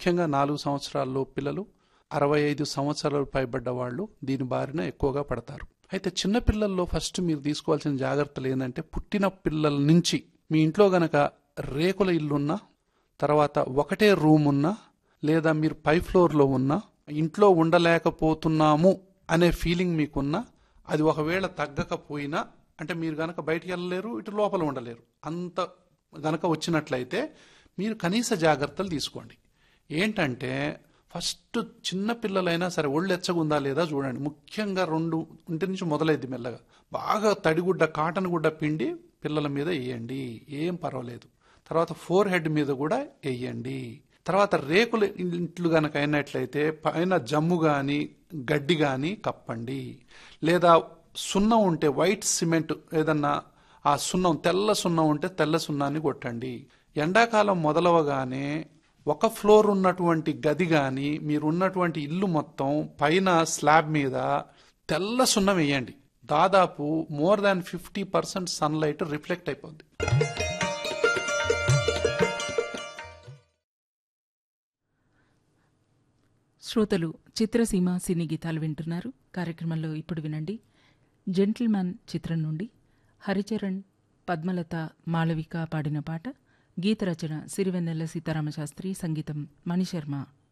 ముఖ్యంగా 4 సంవత్సరాల పిల్లలు 65 సంవత్సరాలు పైబడ్డ వాళ్ళు దీని బారిన ఎక్కువగా పడతారు. అయితే చిన్నపిల్లల్లో ఫస్ట్ మీరు తీసుకోవాల్సిన జాగ్రత్తలు ఏంటంటే, పుట్టిన పిల్లల నుంచి మీ ఇంట్లో గనక రేకుల ఇల్లున్నా, తర్వాత ఒకటే రూమ్ ఉన్నా, లేదా మీరు పై ఫ్లోర్లో ఉన్నా, ఇంట్లో ఉండలేకపోతున్నాము అనే ఫీలింగ్ మీకున్నా, అది ఒకవేళ తగ్గకపోయినా, అంటే మీరు గనక బయటికి వెళ్ళలేరు, ఇటు లోపల ఉండలేరు, అంత గనక వచ్చినట్లయితే మీరు కనీస జాగ్రత్తలు తీసుకోండి. ఏంటంటే ఫస్ట్ చిన్న పిల్లలైనా సరే ఒళ్ళు ఎచ్చగుందా లేదా చూడండి. ముఖ్యంగా 2 ఇంటి నుంచి మొదలైద్ది మెల్లగా. బాగా తడిగుడ్డ, కాటన్ గుడ్డ పిండి పిల్లల మీద వేయండి, ఏం పర్వాలేదు. తర్వాత ఫోర్ హెడ్ మీద కూడా వేయండి. తర్వాత రేకుల ఇంట్లు గనక అయినట్లయితే పైన జమ్ము కానీ గడ్డి కానీ కప్పండి. లేదా సున్నం ఉంటే వైట్ సిమెంట్ ఏదన్నా, ఆ సున్నం తెల్ల సున్నం ఉంటే తెల్ల సున్నాన్ని కొట్టండి. ఎండాకాలం మొదలవగానే ఒక ఫ్లోర్ ఉన్నటువంటి గది కానీ మీరున్నటువంటి ఇల్లు మొత్తం పైన స్లాబ్ మీద తెల్ల సున్నం వేయండి. దాదాపు మోర్ దాన్ 50% సన్లైట్ రిఫ్లెక్ట్ అయిపోద్ది. శ్రోతలు చిత్రసీమ సినీ గీతాలు వింటున్నారు. కార్యక్రమంలో ఇప్పుడు వినండి. జెంటిల్మన్ చిత్రం నుండి హరిచరణ్, పద్మలత, మాళవిక పాడిన పాట. గీత రచన సిరివెన్నెల సీతారామశాస్త్రి, సంగీతం మణిశర్మ.